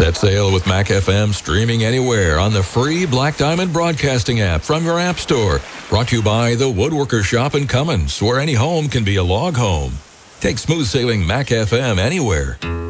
Set sail with Mac FM streaming anywhere on the free Black Diamond Broadcasting app from your app store. Brought to you by the Woodworker Shop in Cummins, where any home can be a log home. Take smooth sailing Mac FM anywhere.